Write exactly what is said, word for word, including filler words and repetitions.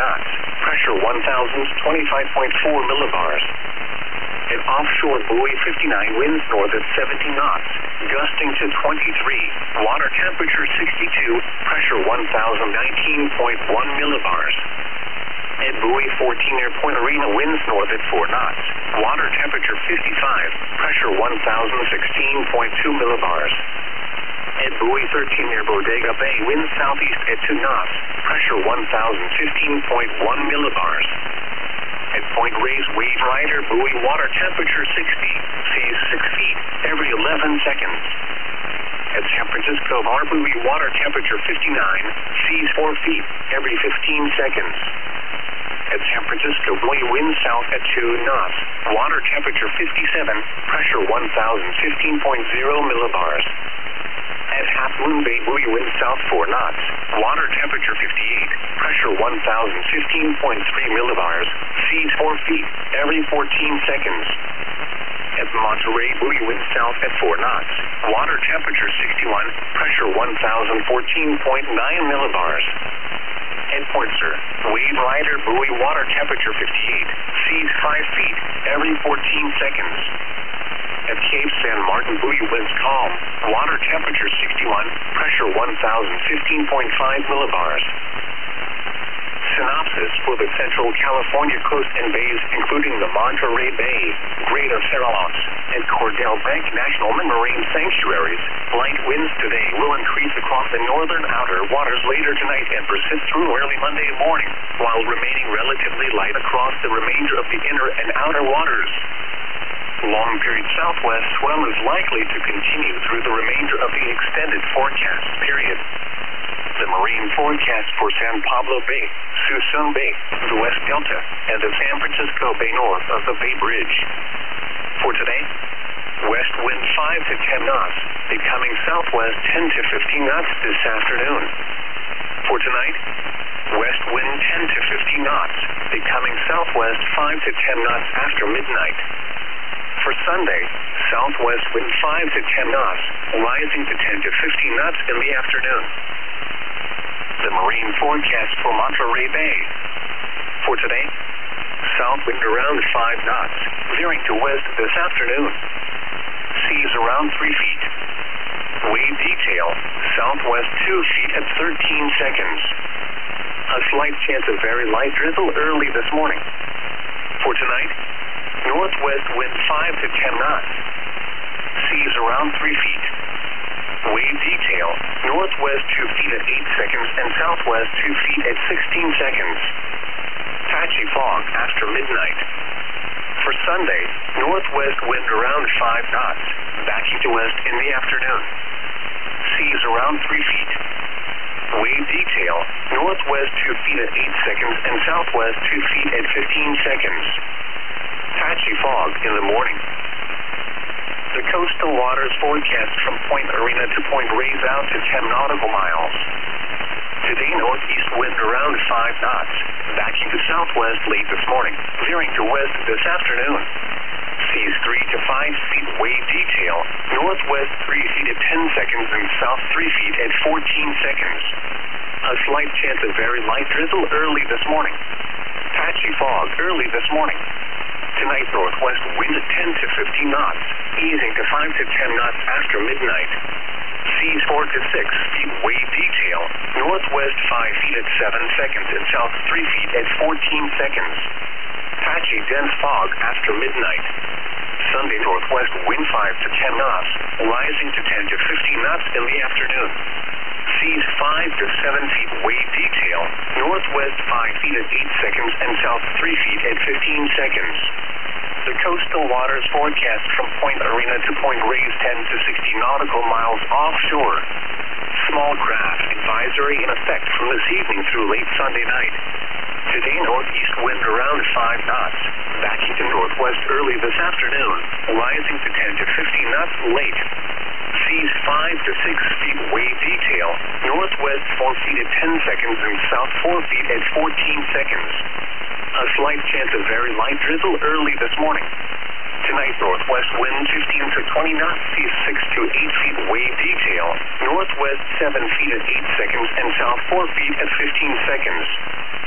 knots. Pressure one thousand twenty-five point four millibars. At offshore buoy fifty-nine, winds north at seventeen knots, gusting to twenty-three. Water temperature sixty-two, pressure one thousand nineteen point one millibars. At buoy fourteen near Point Arena, winds north at four knots. Water temperature fifty-five, pressure one thousand sixteen point two millibars. At buoy thirteen near Bodega Bay, winds southeast at two knots. Pressure one thousand fifteen point one millibars. At Point Reyes, Wave Rider buoy, water temperature sixty, seas six feet every eleven seconds. At San Francisco Bar buoy, water temperature fifty-nine, seas four feet every fifteen seconds. At San Francisco buoy, wind south at two knots. Water temperature fifty-seven, pressure one thousand fifteen point zero millibars. At Half Moon Bay buoy, wind south four knots. Water temperature fifty-eight, pressure one thousand fifteen point three millibars. Seas four feet every fourteen seconds. At Monterey buoy, wind south at four knots. Water temperature sixty-one, pressure one thousand fourteen point nine millibars. At Point Sur, Wave Rider buoy, water temperature fifty-eight, seas five feet every fourteen seconds. At Cape San Martin buoy, winds calm, water temperature sixty-one, pressure one thousand fifteen point five millibars. Synopsis for the Central California coast and bays, including the Monterey Bay, Greater Farallones, and Cordell Bank National Marine Sanctuaries. Light winds today will increase across the northern outer waters later tonight and persist through early Monday morning, while remaining relatively light across the remainder of the inner and outer waters. Long-period southwest swell is likely to continue through the remainder of the extended forecast period. The marine forecast for San Pablo Bay, Suisun Bay, the West Delta, and the San Francisco Bay north of the Bay Bridge. For today, west wind five to ten knots, becoming southwest ten to fifteen knots this afternoon. For tonight, west wind ten to fifteen knots, becoming southwest five to ten knots after midnight. For Sunday, southwest wind five to ten knots, rising to ten to fifteen knots in the afternoon. The marine forecast for Monterey Bay. For today, south wind around five knots, veering to west this afternoon. Seas around three feet. Wave detail, southwest two feet at thirteen seconds. A slight chance of very light drizzle early this morning. For tonight, northwest wind five to ten knots. Seas around three feet. Wave detail, northwest two feet at eight seconds and southwest two feet at sixteen seconds. Patchy fog after midnight. For Sunday, northwest wind around five knots, backing to west in the afternoon. Seas around three feet. Wave detail, northwest two feet at eight seconds and southwest two feet at fifteen seconds. Patchy fog in the morning. The coastal waters forecast from Point Arena to Point Reyes out to ten nautical miles. Today, northeast wind around five knots, backing to southwest late this morning, veering to west this afternoon. Seas three to five feet, wave detail, northwest three feet at ten seconds and south three feet at fourteen seconds. A slight chance of very light drizzle early this morning. Patchy fog early this morning. Tonight, northwest wind at ten to fifteen knots, easing to five to ten knots after midnight. Seas four to six feet, wave detail, northwest five feet at seven seconds and south three feet at fourteen seconds. Patchy dense fog after midnight. Sunday, northwest wind five to ten knots, rising to ten to fifteen knots in the afternoon. Seas five to seven feet, wave detail, northwest five feet at eight seconds and south three feet at fifteen seconds. The coastal waters forecast from Point Arena to Point Reyes ten to sixty nautical miles offshore. Small craft advisory in effect from this evening through late Sunday night. Today, northeast wind around five knots, backing to northwest early this afternoon, rising to ten to fifteen knots late. Seas five to six feet, wave detail, northwest four feet at ten seconds and south four feet at fourteen seconds. A slight chance of very light drizzle early this morning. Tonight, northwest wind fifteen to twenty knots, seas six to eight feet, wave detail, northwest seven feet at eight seconds and south four feet at fifteen seconds.